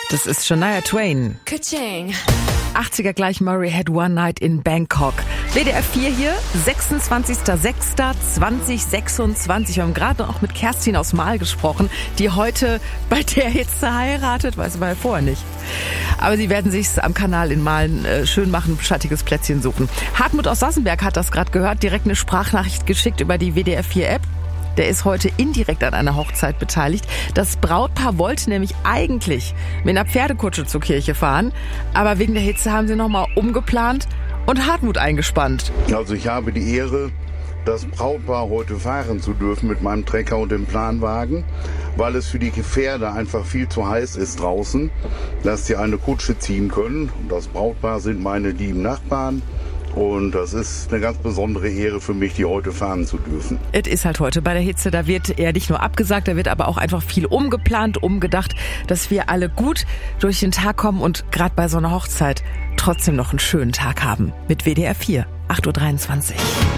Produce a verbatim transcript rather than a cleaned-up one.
Das ist Shania Twain. Ka-ching. achtziger gleich, Murray had one night in Bangkok. W D R vier hier, sechsundzwanzigster sechster zweitausendsechsundzwanzig. Wir haben gerade auch mit Kerstin aus Mahl gesprochen, die heute bei der Hitze heiratet, weiß man ja vorher nicht. Aber sie werden sich's am Kanal in Mahlen äh, schön machen, schattiges Plätzchen suchen. Hartmut aus Sassenberg hat das gerade gehört, direkt eine Sprachnachricht geschickt über die W D R vier App. Der ist heute indirekt an einer Hochzeit beteiligt. Das Brautpaar wollte nämlich eigentlich mit einer Pferdekutsche zur Kirche fahren, aber wegen der Hitze haben sie nochmal umgeplant und Hartmut eingespannt. Also ich habe die Ehre, das Brautpaar heute fahren zu dürfen mit meinem Trecker und dem Planwagen, weil es für die Pferde einfach viel zu heiß ist draußen, dass sie eine Kutsche ziehen können. Und das Brautpaar sind meine lieben Nachbarn. Und das ist eine ganz besondere Ehre für mich, die heute fahren zu dürfen. Es ist halt heute bei der Hitze, da wird eher nicht nur abgesagt, da wird aber auch einfach viel umgeplant, umgedacht, dass wir alle gut durch den Tag kommen und gerade bei so einer Hochzeit trotzdem noch einen schönen Tag haben. Mit W D R vier, acht Uhr dreiundzwanzig.